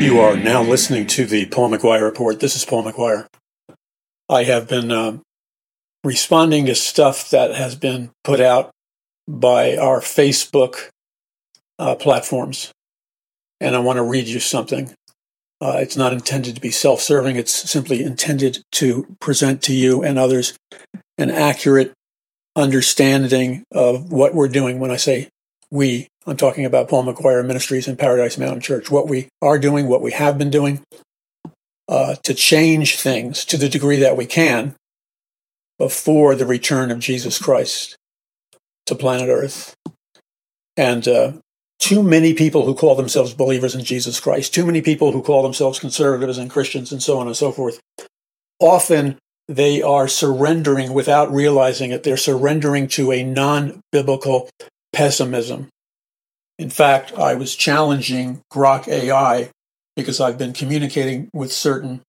You are now listening to the Paul McGuire Report. This is Paul McGuire. I have been responding to stuff that has been put out by our Facebook platforms, and I want to read you something. It's not intended to be self-serving. It's simply intended to present to you and others an accurate understanding of what we're doing. When I say we, I'm talking about Paul McGuire Ministries and Paradise Mountain Church, what we are doing, what we have been doing, to change things to the degree that we can before the return of Jesus Christ to planet Earth. And too many people who call themselves believers in Jesus Christ, too many people who call themselves conservatives and Christians and so on and so forth, often they are surrendering without realizing it. They're surrendering to a non-biblical pessimism. In fact, I was challenging Grok AI because I've been communicating with certain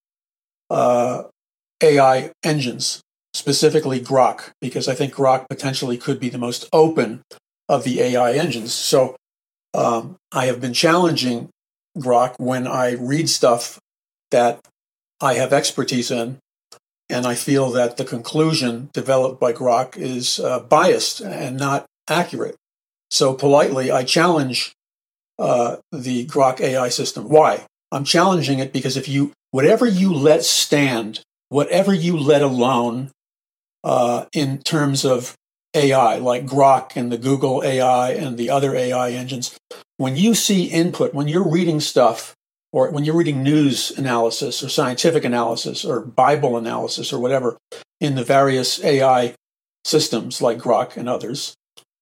AI engines, specifically Grok, because I think Grok potentially could be the most open of the AI engines. So I have been challenging Grok when I read stuff that I have expertise in, and I feel that the conclusion developed by Grok is biased and not accurate. So politely, I challenge the Grok AI system. Why? I'm challenging it because whatever you let stand, whatever you let alone in terms of AI, like Grok and the Google AI and the other AI engines, when you see input, when you're reading stuff, or when you're reading news analysis or scientific analysis or Bible analysis or whatever in the various AI systems like Grok and others,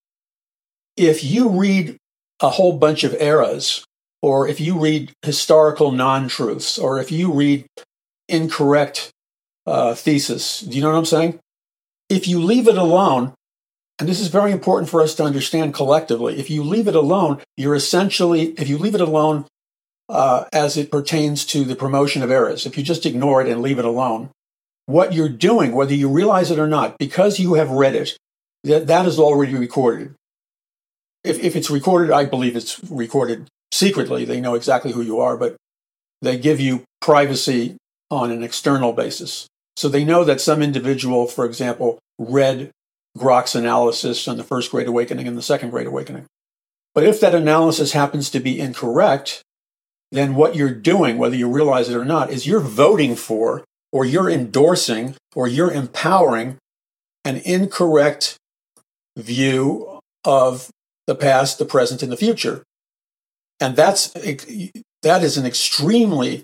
if you read a whole bunch of eras, or if you read historical non-truths, or if you read incorrect thesis, do you know what I'm saying? If you leave it alone, and this is very important for us to understand collectively, if you leave it alone, if you leave it alone as it pertains to the promotion of eras, if you just ignore it and leave it alone, what you're doing, whether you realize it or not, because you have read it, that is already recorded. If it's recorded, I believe it's recorded secretly. They know exactly who you are, but they give you privacy on an external basis. So they know that some individual, for example, read Grok's analysis on the First Great Awakening and the Second Great Awakening. But if that analysis happens to be incorrect, then what you're doing, whether you realize it or not, is you're voting for, or you're endorsing, or you're empowering an incorrect view of the past, the present, and the future. And that is an extremely,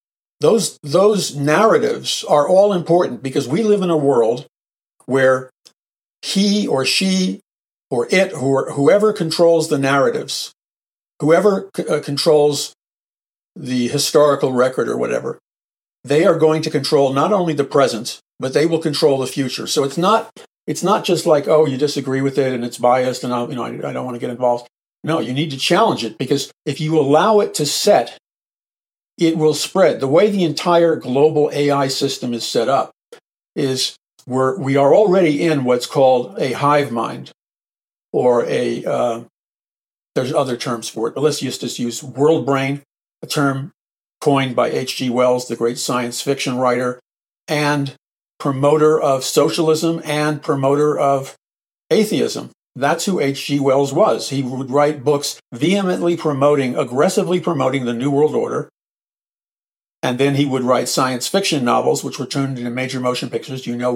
those narratives are all important because we live in a world where he or she or it, whoever controls the narratives, whoever controls the historical record or whatever, they are going to control not only the present, but they will control the future. So it's not just like, oh, you disagree with it and it's biased and I don't want to get involved. No, you need to challenge it, because if you allow it to set, it will spread. The way the entire global AI system is set up is we are already in what's called a hive mind, or there's other terms for it, but let's just use world brain, a term coined by H.G. Wells, the great science fiction writer and promoter of socialism and promoter of atheism. That's who H.G. Wells was. He would write books aggressively promoting the New World Order. And then he would write science fiction novels, which were turned into major motion pictures. You know